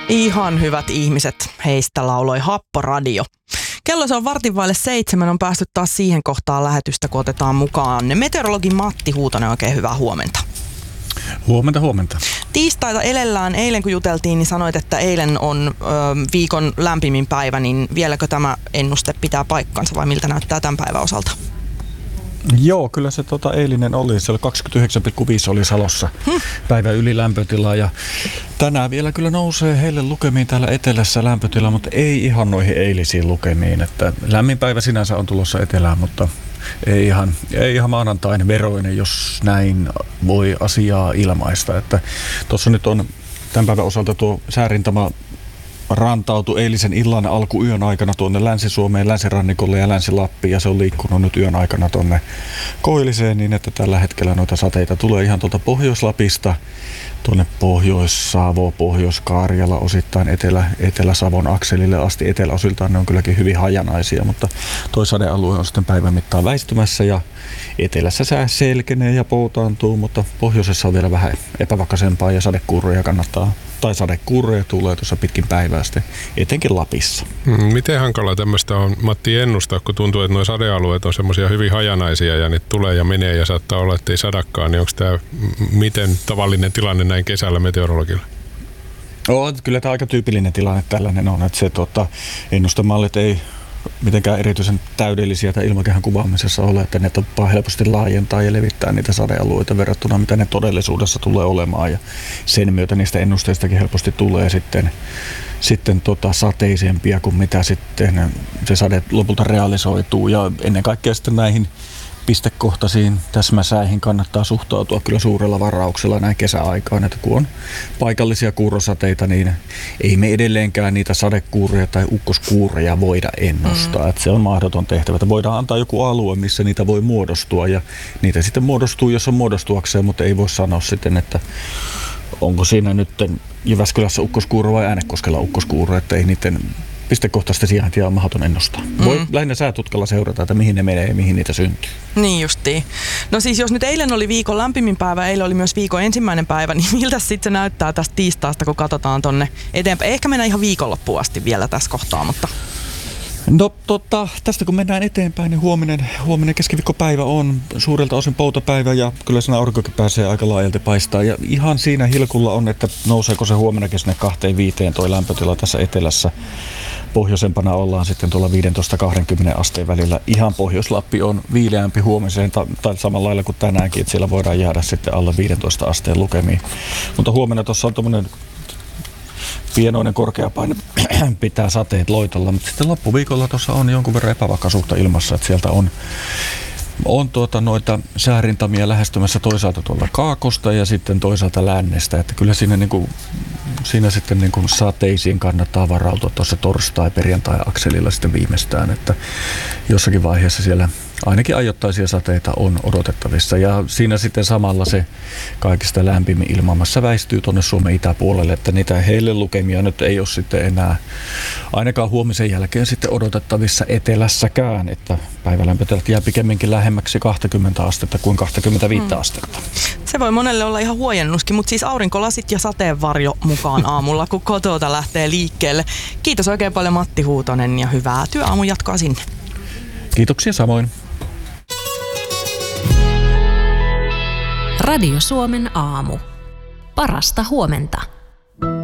Ihan hyvät ihmiset, heistä lauloi Happoradio. Kello se on 6:15, on päästy taas siihen kohtaan lähetystä, kun otetaan mukaan meteorologi Matti Huutonen. Oikein hyvää huomenta. Huomenta. Tiistaita elellään. Eilen kun juteltiin, niin sanoit, että eilen on viikon lämpimin päivä, niin vieläkö tämä ennuste pitää paikkansa vai miltä näyttää tämän päivän osalta? Joo, kyllä se eilinen oli. Se oli 29,5 oli Salossa päivän yli lämpötila ja tänään vielä kyllä nousee heille lukemiin täällä etelässä lämpötila, mutta ei ihan noihin eilisiin lukemiin. Että lämmin päivä sinänsä on tulossa etelään, mutta ei ihan maanantain veroinen, jos näin voi asiaa ilmaista. Että tuossa nyt on tämän päivän osalta tuo säärintama rantautui eilisen illan alkuyön aikana tuonne Länsi-Suomeen, länsirannikolle ja Länsi-Lappiin, ja se on liikkunut nyt yön aikana tuonne Koilliseen, niin että tällä hetkellä noita sateita tulee ihan tuolta Pohjois-Lapista tuonne Pohjois-Savo, Pohjois-Karjala, osittain Etelä-Savon akselille asti. Eteläosiltaan ne on kylläkin hyvin hajanaisia, mutta toi sadealue on sitten päivän mittaan väistymässä ja etelässä sää selkenee ja poutaantuu, mutta pohjoisessa on vielä vähän epävakaisempaa ja sadekuuroja tulee tuossa pitkin päivää sitten, etenkin Lapissa. Miten hankala tämmöistä on, Matti, ennustaa, kun tuntuu, että nuo sadealueet on semmoisia hyvin hajanaisia ja niitä tulee ja menee ja saattaa olla, että ei sadakaan, niin onko tämä miten tavallinen tilanne näin kesällä meteorologilla? Kyllä tämä aika tyypillinen tilanne tällainen on, että se ennustemallit ei mitenkään erityisen täydellisiä tai ilmakehän kuvaamisessa ole, että ne tappaa helposti laajentaa ja levittää niitä sadealueita verrattuna mitä ne todellisuudessa tulee olemaan, ja sen myötä niistä ennusteistakin helposti tulee sitten sateisempia kuin mitä sitten se sade lopulta realisoituu, ja ennen kaikkea sitten näihin pistekohtaisiin täsmäsäihin kannattaa suhtautua kyllä suurella varauksella näin kesäaikaan, että kun on paikallisia kuurosateita, niin ei me edelleenkään niitä sadekuureja tai ukkoskuureja voida ennustaa. Että se on mahdoton tehtävä. Että voidaan antaa joku alue, missä niitä voi muodostua, ja niitä sitten muodostuu, jos on muodostuakseen, mutta ei voi sanoa sitten, että onko siinä nyt Jyväskylässä ukkoskuuro vai Äänekoskella ukkoskuuro, että ei niiden pistekohtaista sijaintia on mahdoton ennustaa. Voi lähinnä säätutkalla seurata, että mihin ne menee ja mihin niitä syntyy. Niin justiin. No siis jos nyt eilen oli viikon lämpimin päivä, eilen oli myös viikon ensimmäinen päivä, niin miltä sitten se näyttää tästä tiistaista, kun katsotaan tonne eteenpäin? Ehkä mennään ihan viikonloppuun asti vielä tässä kohtaa, mutta... No tästä kun mennään eteenpäin, niin huominen keskiviikkopäivä on suurelta osin poutapäivä ja kyllä siinä aurinkokin pääsee aika laajalti paistaa. Ja ihan siinä hilkulla on, että nouseeko se huomennakin sinne 2-5 toi lämpötila tässä etelässä. Pohjoisempana ollaan sitten tuolla 15-20 asteen välillä. Ihan Pohjois-Lappi on viileämpi huomiseen tai samalla lailla kuin tänäänkin, että siellä voidaan jäädä sitten alle 15 asteen lukemiin. Mutta huomenna tuossa on tommoinen pienoinen korkeapaine pitää sateet loitolla, mutta sitten loppuviikolla tuossa on jonkun verran epävakaisuutta ilmassa, että sieltä on noita säärintamia lähestymässä toisaalta tuolta kaakosta ja sitten toisaalta lännestä, että kyllä siinä sitten sateisiin kannattaa varautua tuossa torstai-perjantai-akselilla sitten viimeistään, että jossakin vaiheessa siellä ainakin ajoittaisia sateita on odotettavissa, ja siinä sitten samalla se kaikista lämpimin ilmamassa väistyy tuonne Suomen itäpuolelle, että niitä heille lukemia nyt ei ole sitten enää ainakaan huomisen jälkeen sitten odotettavissa etelässäkään, että päivälämpötilat jää pikemminkin lähemmäksi 20 astetta kuin 25 astetta. Se voi monelle olla ihan huojennuskin, mutta siis aurinkolasit ja sateenvarjo mukaan aamulla, kun kotota lähtee liikkeelle. Kiitos oikein paljon Matti Huutonen ja hyvää työaamun jatkoa sinne. Kiitoksia samoin. Radio Suomen aamu. Parasta huomenta.